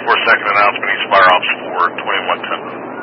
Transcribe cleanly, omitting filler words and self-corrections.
10-4 second announcement, East Fire Ops 4, 2110.